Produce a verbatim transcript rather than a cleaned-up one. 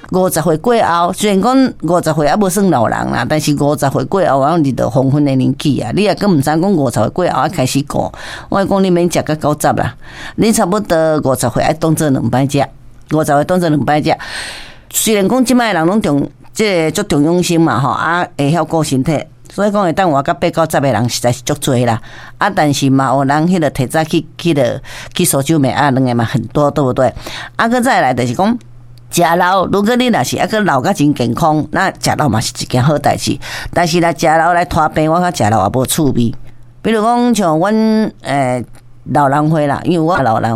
五十岁过后，虽然讲五十岁还无算老人啦，但是五十岁过后，我你到黄昏的年纪啊，你也根本知讲五十岁过后开始过。我讲你免食到九十啦，你差不多五十岁爱当做两摆食，五十岁当做两摆食。虽然讲即摆人拢重，即个足重用心嘛吼，啊会晓顾身体。所以讲会当活到八九十个人实在是足多啦，啊，但是嘛有人迄个提早去去了去烧酒美啊，两个嘛很多，对不对？啊，个再来就是讲食老，如果你若是啊个老甲真健康，那食老嘛是一件好代志。但是来食老来拖病，我甲食老也无趣味。比如讲像阮诶老人会啦，因为我老人。